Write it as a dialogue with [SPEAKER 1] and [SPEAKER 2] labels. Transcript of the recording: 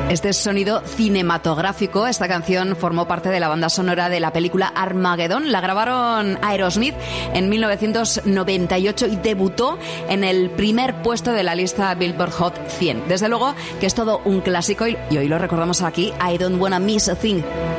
[SPEAKER 1] Este sonido cinematográfico, esta canción formó parte de la banda sonora de la película Armageddon. La grabaron Aerosmith en 1998 y debutó en el primer puesto de la lista Billboard Hot 100. Desde luego que es todo un clásico y hoy lo recordamos aquí, I Don't Wanna Miss a Thing.